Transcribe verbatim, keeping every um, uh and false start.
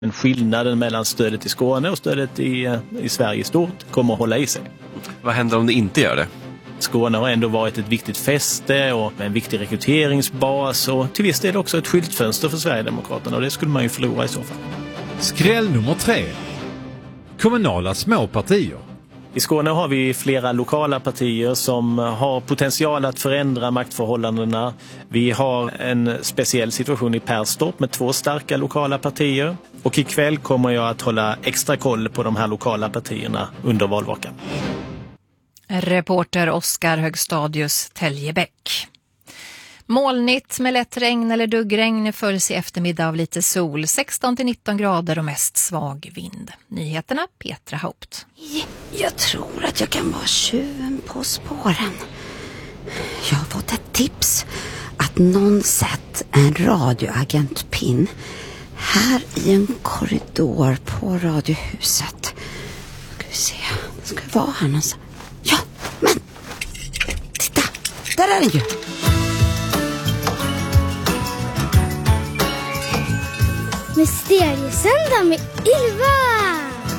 Men skillnaden mellan stödet i Skåne och stödet i, i Sverige stort kommer att hålla i sig. Vad händer om det inte gör det? Skåne har ändå varit ett viktigt fäste och en viktig rekryteringsbas och till viss del också ett skyltfönster för Sverigedemokraterna, och det skulle man ju förlora i så fall. Skräll nummer tre. Kommunala småpartier. I Skåne har vi flera lokala partier som har potential att förändra maktförhållandena. Vi har en speciell situation i Perstorp med två starka lokala partier. Och ikväll kommer jag att hålla extra koll på de här lokala partierna under valvakan. Reporter Oskar Högstadius, Täljebäck. Molnigt med lätt regn eller duggregn, följs i eftermiddag av lite sol, sexton till nitton grader och mest svag vind. Nyheterna, Petra Haupt. Jag tror att jag kan vara tjuven på spåren. Jag har fått ett tips att någon sett en radioagentpin här i en korridor på radiohuset. Ska vi se, det ska vara här någonstans. Ja, men titta, där är den ju. Mysteriesöndag med Ylva!